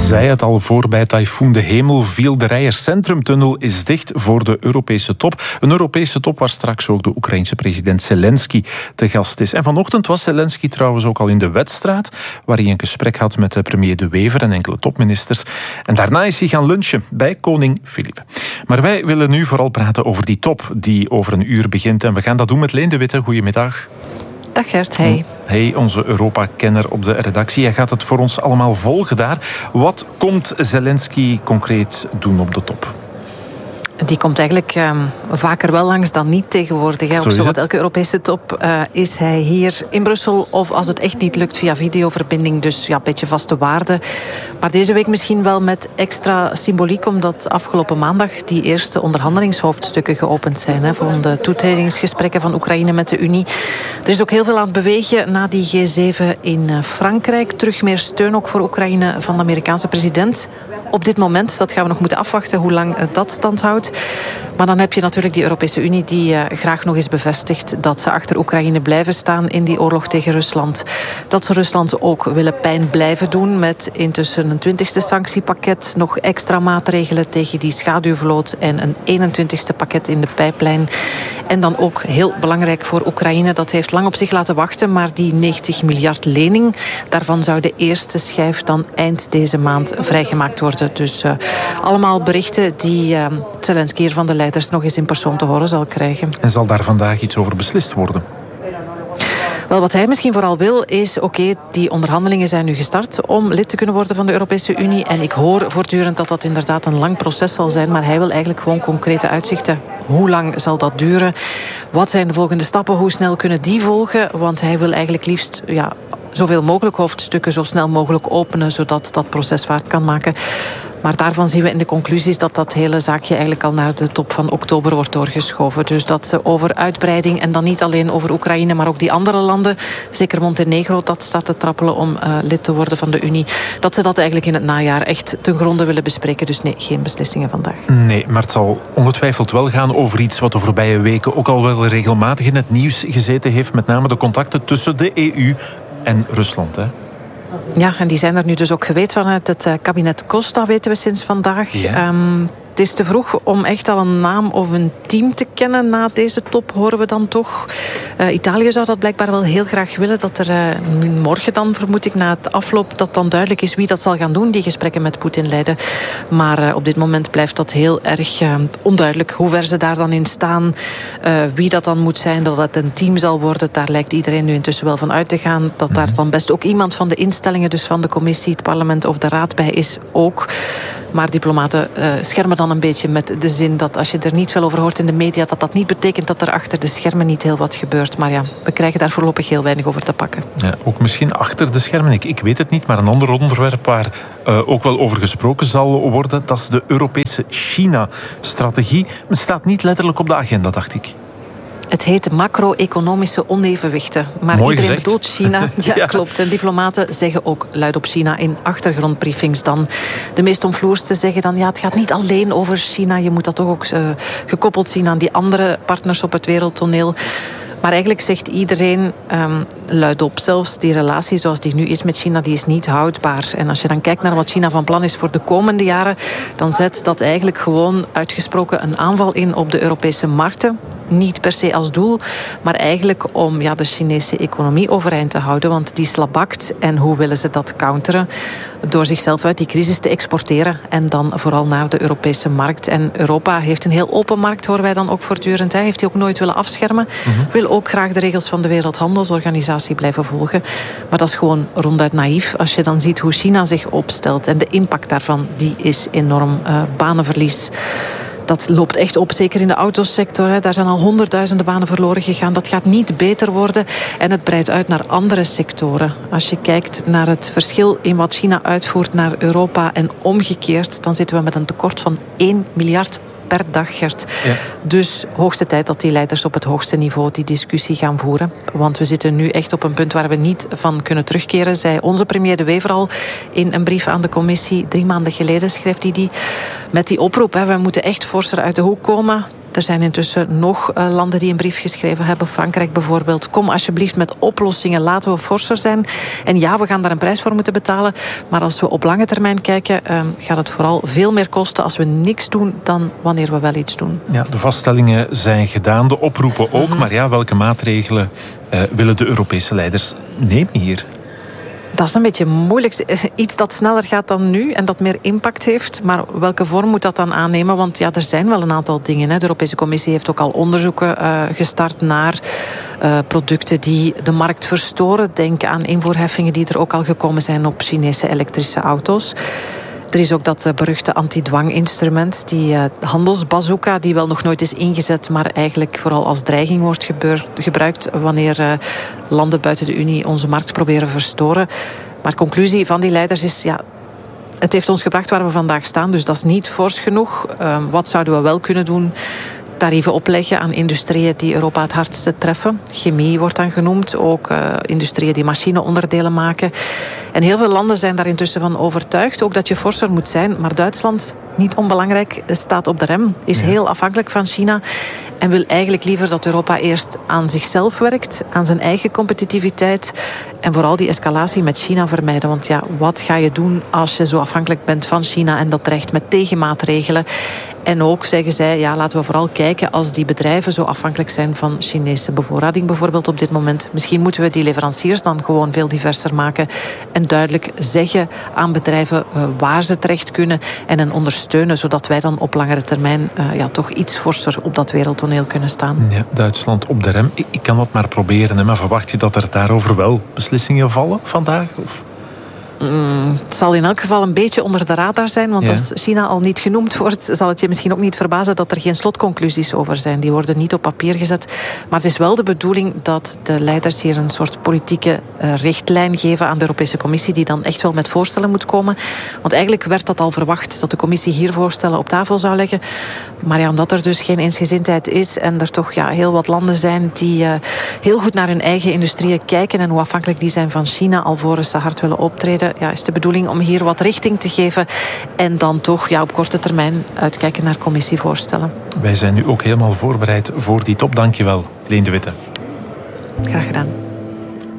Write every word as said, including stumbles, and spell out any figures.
zei het al, voor bij Typhoon de Hemel viel. De Reijer Centrumtunnel is dicht voor de Europese top. Een Europese top waar straks ook de Oekraïense president Zelensky te gast is. En vanochtend was Zelensky trouwens ook al in de Wetstraat, waar hij een gesprek had met de premier De Wever en enkele topministers. En daarna is hij gaan lunchen bij koning Filip. Maar wij willen nu vooral praten over die top die over een uur begint. En we gaan dat doen met Leen de Witte. Goedemiddag. Dag Gert, hey. Hey, onze Europa-kenner op de redactie. Jij gaat het voor ons allemaal volgen daar. Wat komt Zelensky concreet doen op de top? Die komt eigenlijk um, vaker wel langs dan niet tegenwoordig. Hè. Op zowat elke Europese top uh, is hij hier in Brussel. Of als het echt niet lukt via videoverbinding. Dus ja, een beetje vaste waarde. Maar deze week misschien wel met extra symboliek. Omdat afgelopen maandag die eerste onderhandelingshoofdstukken geopend zijn. Hè, voor de toetredingsgesprekken van Oekraïne met de Unie. Er is ook heel veel aan het bewegen na die G zeven in Frankrijk. Terug meer steun ook voor Oekraïne van de Amerikaanse president. Op dit moment, dat gaan we nog moeten afwachten hoe lang dat stand houdt. Maar dan heb je natuurlijk die Europese Unie die uh, graag nog eens bevestigt dat ze achter Oekraïne blijven staan in die oorlog tegen Rusland. Dat ze Rusland ook willen pijn blijven doen met intussen een twintigste sanctiepakket, nog extra maatregelen tegen die schaduwvloot en een eenentwintigste pakket in de pijplijn. En dan ook heel belangrijk voor Oekraïne, dat heeft lang op zich laten wachten, maar die negentig miljard lening, daarvan zou de eerste schijf dan eind deze maand vrijgemaakt worden. Dus uh, allemaal berichten die uh, Zelensky hier van de leiders nog eens in persoon te horen zal krijgen. En zal daar vandaag iets over beslist worden? Wel, wat hij misschien vooral wil is, oké, okay, die onderhandelingen zijn nu gestart om lid te kunnen worden van de Europese Unie. En ik hoor voortdurend dat dat inderdaad een lang proces zal zijn, maar hij wil eigenlijk gewoon concrete uitzichten. Hoe lang zal dat duren? Wat zijn de volgende stappen? Hoe snel kunnen die volgen? Want hij wil eigenlijk liefst ja, zoveel mogelijk hoofdstukken zo snel mogelijk openen, zodat dat proces vaart kan maken. Maar daarvan zien we in de conclusies dat dat hele zaakje eigenlijk al naar de top van oktober wordt doorgeschoven. Dus dat ze over uitbreiding, en dan niet alleen over Oekraïne, maar ook die andere landen, zeker Montenegro, dat staat te trappelen om uh, lid te worden van de Unie, dat ze dat eigenlijk in het najaar echt ten gronde willen bespreken. Dus nee, geen beslissingen vandaag. Nee, maar het zal ongetwijfeld wel gaan over iets wat de voorbije weken ook al wel regelmatig in het nieuws gezeten heeft, met name de contacten tussen de E U en Rusland, hè? Ja, en die zijn er nu dus ook geweest vanuit het kabinet Costa, weten we sinds vandaag. Ja. Um, het is te vroeg om echt al een naam of een team te kennen na deze top, horen we dan toch. Uh, Italië zou dat blijkbaar wel heel graag willen, dat er uh, morgen dan, vermoed ik, na het afloop, dat dan duidelijk is wie dat zal gaan doen, die gesprekken met Poetin leiden. Maar uh, op dit moment blijft dat heel erg uh, onduidelijk hoe ver ze daar dan in staan, uh, wie dat dan moet zijn, dat het een team zal worden. Daar lijkt iedereen nu intussen wel van uit te gaan, dat daar dan best ook iemand van de instellingen, dus van de commissie, het parlement of de raad bij is ook. Maar diplomaten uh, schermen dan een beetje met de zin dat als je er niet veel over hoort in de media, dat dat niet betekent dat er achter de schermen niet heel wat gebeurt. Maar ja, we krijgen daar voorlopig heel weinig over te pakken. Ja, ook misschien achter de schermen, ik, ik weet het niet, maar een ander onderwerp waar uh, ook wel over gesproken zal worden, dat is de Europese China-strategie. Het staat niet letterlijk op de agenda, dacht ik. Het heet macro-economische onevenwichten. Maar Mooi iedereen gezegd. bedoelt China. Ja, ja, klopt. En diplomaten zeggen ook luid op China in achtergrondbriefings dan. De meest omvloerste zeggen dan, ja, het gaat niet alleen over China. Je moet dat toch ook uh, gekoppeld zien aan die andere partners op het wereldtoneel. Maar eigenlijk zegt iedereen um, luidop, zelfs die relatie zoals die nu is met China, die is niet houdbaar. En als je dan kijkt naar wat China van plan is voor de komende jaren, dan zet dat eigenlijk gewoon uitgesproken een aanval in op de Europese markten. Niet per se als doel, maar eigenlijk om ja, de Chinese economie overeind te houden. Want die slabakt. En hoe willen ze dat counteren? Door zichzelf uit die crisis te exporteren. En dan vooral naar de Europese markt. En Europa heeft een heel open markt, horen wij dan ook voortdurend. Hij heeft hij ook nooit willen afschermen. Mm-hmm. Wil ook graag de regels van de Wereldhandelsorganisatie blijven volgen. Maar dat is gewoon ronduit naïef. Als je dan ziet hoe China zich opstelt. En de impact daarvan, die is enorm. Uh, banenverlies. Dat loopt echt op, zeker in de autosector. Hè. Daar zijn al honderdduizenden banen verloren gegaan. Dat gaat niet beter worden. En het breidt uit naar andere sectoren. Als je kijkt naar het verschil in wat China uitvoert naar Europa en omgekeerd, dan zitten we met een tekort van één miljard per dag, Gert. Ja. Dus hoogste tijd dat die leiders op het hoogste niveau die discussie gaan voeren. Want we zitten nu echt op een punt waar we niet van kunnen terugkeren, zei onze premier De Wever al in een brief aan de commissie. Drie maanden geleden schreef hij die met die oproep. Hè, we moeten echt forser uit de hoek komen. Er zijn intussen nog uh, landen die een brief geschreven hebben. Frankrijk bijvoorbeeld. Kom alsjeblieft met oplossingen. Laten we forser zijn. En ja, we gaan daar een prijs voor moeten betalen. Maar als we op lange termijn kijken, uh, gaat het vooral veel meer kosten als we niks doen dan wanneer we wel iets doen. Ja, de vaststellingen zijn gedaan, de oproepen ook. Mm-hmm. Maar ja, welke maatregelen uh, willen de Europese leiders nemen hier? Dat is een beetje moeilijk. Iets dat sneller gaat dan nu en dat meer impact heeft. Maar welke vorm moet dat dan aannemen? Want ja, er zijn wel een aantal dingen. Hè. De Europese Commissie heeft ook al onderzoeken uh, gestart naar uh, producten die de markt verstoren. Denk aan invoerheffingen die er ook al gekomen zijn op Chinese elektrische auto's. Er is ook dat beruchte anti-dwang-instrument, die uh, handelsbazooka, die wel nog nooit is ingezet, maar eigenlijk vooral als dreiging wordt gebeur- gebruikt wanneer uh, landen buiten de Unie onze markt proberen verstoren. Maar conclusie van die leiders is, ja, het heeft ons gebracht waar we vandaag staan, dus dat is niet fors genoeg. Uh, wat zouden we wel kunnen doen? Tarieven opleggen aan industrieën die Europa het hardste treffen. Chemie wordt dan genoemd, ook uh, industrieën die machineonderdelen maken. En heel veel landen zijn daar intussen van overtuigd, ook dat je forser moet zijn. Maar Duitsland, niet onbelangrijk, staat op de rem, is ja. heel afhankelijk van China en wil eigenlijk liever dat Europa eerst aan zichzelf werkt, aan zijn eigen competitiviteit en vooral die escalatie met China vermijden. Want ja, wat ga je doen als je zo afhankelijk bent van China en dat dreigt met tegenmaatregelen? En ook zeggen zij, ja, laten we vooral kijken als die bedrijven zo afhankelijk zijn van Chinese bevoorrading bijvoorbeeld op dit moment. Misschien moeten we die leveranciers dan gewoon veel diverser maken en duidelijk zeggen aan bedrijven uh, waar ze terecht kunnen en hen ondersteunen, zodat wij dan op langere termijn uh, ja, toch iets forser op dat wereldtoneel kunnen staan. Ja, Duitsland op de rem. Ik, ik kan dat maar proberen, hè, maar verwacht je dat er daarover wel beslissingen vallen vandaag? Of? Mm, het zal in elk geval een beetje onder de radar zijn, want ja. als China al niet genoemd wordt, zal het je misschien ook niet verbazen dat er geen slotconclusies over zijn. Die worden niet op papier gezet. Maar het is wel de bedoeling dat de leiders hier een soort politieke uh, richtlijn geven aan de Europese Commissie, die dan echt wel met voorstellen moet komen. Want eigenlijk werd dat al verwacht, dat de Commissie hier voorstellen op tafel zou leggen. Maar ja, omdat er dus geen eensgezindheid is en er toch ja, heel wat landen zijn die uh, heel goed naar hun eigen industrieën kijken en hoe afhankelijk die zijn van China, alvorens ze hard willen optreden, ja, is de bedoeling om hier wat richting te geven en dan toch ja, op korte termijn uitkijken naar commissievoorstellen. Wij zijn nu ook helemaal voorbereid voor die top. Dank je wel, Leen de Witte. Graag gedaan.